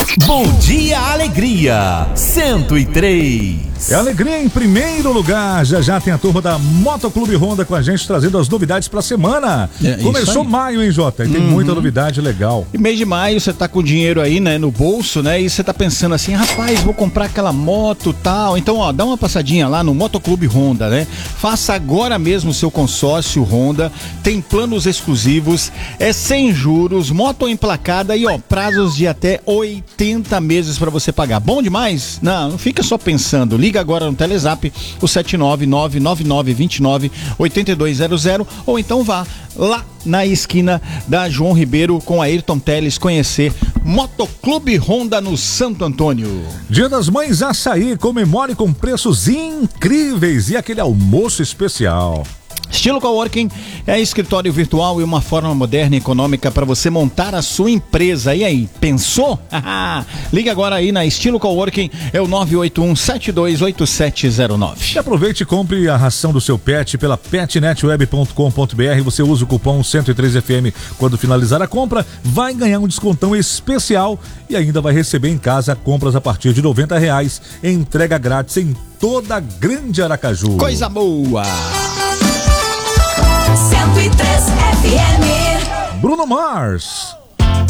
Bom Dia Alegria 103. É alegria em primeiro lugar. Já tem a turma da Motoclube Honda com a gente trazendo as novidades pra semana. Começou maio, hein, Jota? E tem muita novidade legal. E mês de maio você tá com dinheiro aí, né, no bolso, né? E você tá pensando assim, rapaz, vou comprar aquela moto tal. Então, ó, dá uma passadinha lá no Motoclube Honda, né? Faça agora mesmo o seu consórcio Honda. Tem planos exclusivos, sem juros, moto emplacada e, ó, prazos de até 80 meses pra você pagar. Bom demais? Não fica só pensando. Liga agora no Telezap, o 79999298200, ou então vá lá na esquina da João Ribeiro com Ayrton Teles conhecer Motoclube Honda no Santo Antônio. Dia das Mães Açaí, comemore com preços incríveis e aquele almoço especial. Estilo Coworking é escritório virtual e uma forma moderna e econômica para você montar a sua empresa. E aí, pensou? Liga agora aí na Estilo Coworking, é o 981-728709. E aproveite e compre a ração do seu pet pela petnetweb.com.br. Você usa o cupom 103FM quando finalizar a compra, vai ganhar um descontão especial e ainda vai receber em casa compras a partir de R$90. Entrega grátis em toda a Grande Aracaju. Coisa boa! 103 FM. Bruno Mars.